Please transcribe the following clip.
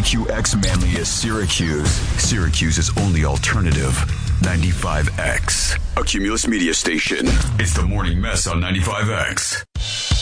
WQX Manly is Syracuse. Syracuse's only alternative. 95X. A Cumulus media station. It's the Morning Mess on 95X.